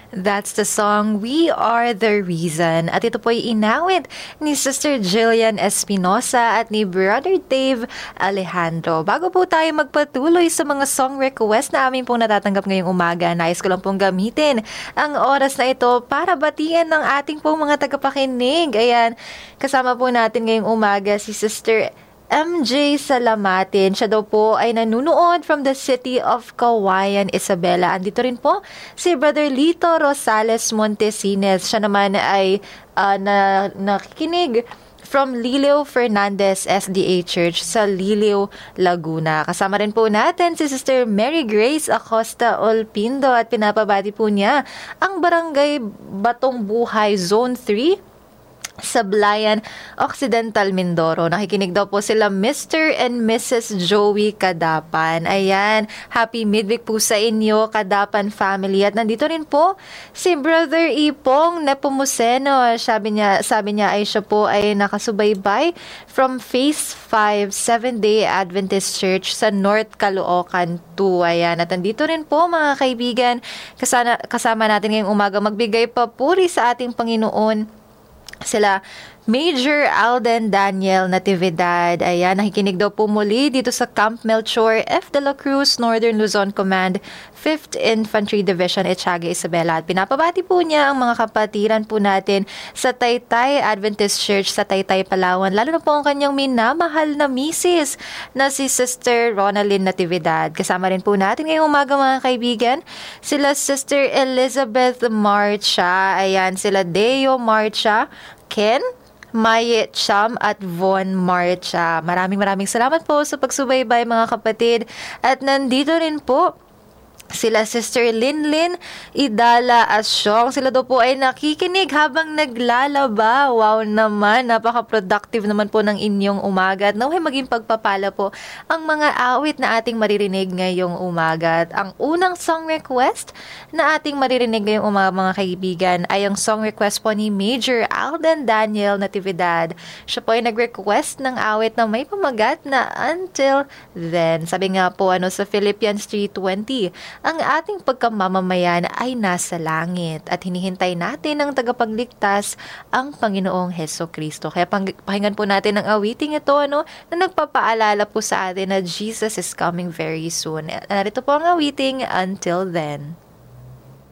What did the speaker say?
That's the song, We Are The Reason. At ito po'y inawit ni Sister Jillian Espinosa at ni Brother Dave Alejandro. Bago po tayo magpatuloy sa mga song request na amin pong natatanggap ngayong umaga, nais ko lang pong gamitin ang oras na ito para batiin ng ating pong mga tagapakinig. Ayan, kasama po natin ngayong umaga si Sister MJ Salamatin. Siya daw po ay nanunood from the city of Kawayan, Isabela. Andito rin po si Brother Lito Rosales Montesines. Siya naman ay nakikinig from Lilio Fernandez SDA Church sa Lilio, Laguna. Kasama rin po natin si Sister Mary Grace Acosta Olpindo at pinapabati po niya ang Barangay Batong Buhay Zone 3 sa Blayan Occidental, Mindoro. Nakikinig daw po sila Mr. and Mrs. Joey Kadapan. Ayan, happy midweek po sa inyo, Kadapan family. At nandito rin po si Brother Ipong Nepomuceno. Sabi niya ay siya po ay nakasubaybay from Phase 5 Seventh-day Adventist Church sa North Caloocan 2. Ayan, at nandito rin po mga kaibigan, kasama natin ngayong umaga magbigay papuri sa ating Panginoon sila Major Alden Daniel Natividad. Ayan, nakikinig daw po muli dito sa Camp Melchor, F. de la Cruz, Northern Luzon Command, 5th Infantry Division, Etchaga, Isabela. At pinapabati po niya ang mga kapatiran po natin sa Taytay Adventist Church sa Taytay, Palawan. Lalo na po ang kanyang minamahal na misis na si Sister Ronaldin Natividad. Kasama rin po natin ngayong umaga mga kaibigan sila Sister Elizabeth Marcha. Ayan, sila Deo Marcha, Ken Maye Cham at Von Marcha. Maraming salamat po sa pagsubaybay mga kapatid. At nandito rin po sila Sister Linlin Idala Asyong. Sila daw po ay nakikinig habang naglalaba. Wow naman, napaka-productive naman po ng inyong umaga. At naway maging pagpapala po ang mga awit na ating maririnig ngayong umaga. At ang unang song request na ating maririnig ngayong umaga mga kaibigan ay ang song request po ni Major Alden Daniel Natividad. Siya po ay nag-request ng awit na may pamagat na Until Then. Sabi nga po sa Philippians 3:20, ang ating pagkamamamayan ay nasa langit at hinihintay natin ang tagapagligtas, ang Panginoong Hesukristo. Kaya pakinggan po natin ang awiting ito na nagpapaalala po sa atin na Jesus is coming very soon. Narito po ang awiting, Until Then.